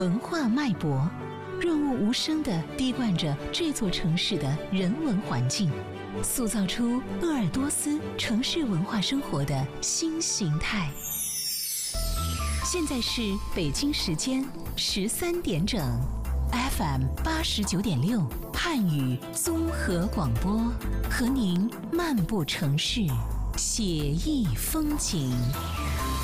文化脉搏，润物无声地滴灌着这座城市的人文环境，塑造出鄂尔多斯城市文化生活的新形态。现在是北京时间13点整 ，FM 89.6汉语综合广播，和您漫步城市，写意风景。